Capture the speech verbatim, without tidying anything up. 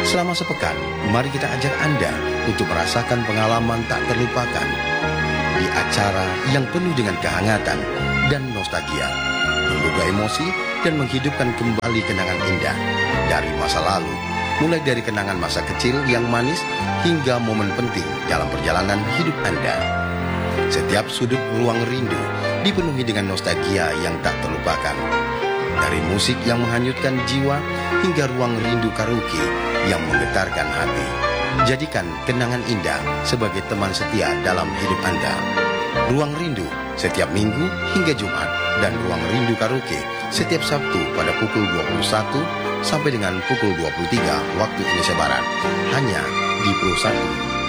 Selama sepekan, mari kita ajak Anda untuk merasakan pengalaman tak terlupakan di acara yang penuh dengan kehangatan dan nostalgia, menggugah emosi dan menghidupkan kembali kenangan indah dari masa lalu, mulai dari kenangan masa kecil yang manis hingga momen penting dalam perjalanan hidup Anda. Setiap sudut ruang rindu dipenuhi dengan nostalgia yang tak terlupakan. Dari musik yang menghanyutkan jiwa hingga ruang rindu karaoke yang menggetarkan hati. Jadikan kenangan indah sebagai teman setia dalam hidup Anda. Ruang Rindu setiap Minggu hingga Jumat dan Ruang Rindu Karaoke setiap Sabtu pada pukul dua puluh satu sampai dengan pukul dua puluh tiga waktu Indonesia Barat. Hanya di Pro satu.